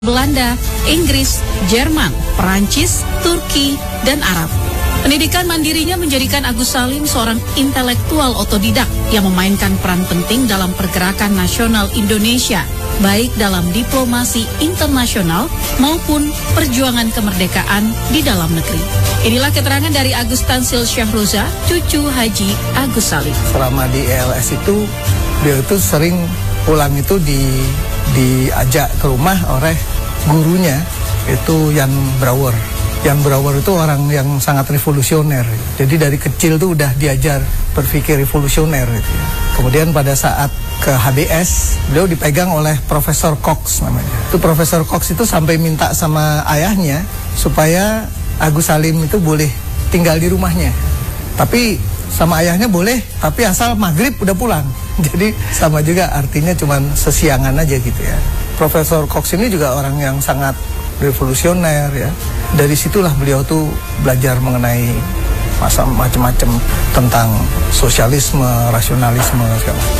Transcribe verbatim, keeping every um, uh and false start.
Belanda, Inggris, Jerman, Perancis, Turki, dan Arab. Pendidikan mandirinya menjadikan Agus Salim seorang intelektual otodidak yang memainkan peran penting dalam pergerakan nasional Indonesia, baik dalam diplomasi internasional maupun perjuangan kemerdekaan di dalam negeri. Inilah keterangan dari Agus Tansil Syahroza, cucu Haji Agus Salim. Selama di E L S itu, dia itu sering pulang itu di diajak ke rumah oleh gurunya, itu Jan Brouwer. Jan Brouwer itu orang yang sangat revolusioner. Jadi dari kecil tuh udah diajar berpikir revolusioner gitu ya. Kemudian pada saat ke H B S, beliau dipegang oleh Profesor Cox namanya. Itu Profesor Cox itu sampai minta sama ayahnya supaya Agus Salim itu boleh tinggal di rumahnya. Tapi sama ayahnya boleh, tapi asal maghrib udah pulang. Jadi sama juga, artinya cuman sesiangan aja gitu ya. Profesor Cox ini juga orang yang sangat revolusioner ya. Dari situlah beliau tuh belajar mengenai masa macam-macam tentang sosialisme, rasionalisme segala.